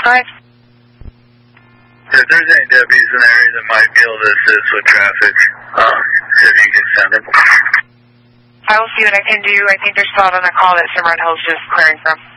If there's any deputies in the area that might be able to assist with traffic, if you can send them. I will see what I can do. I think they're still out on a call that Cimarron Hill's just clearing from.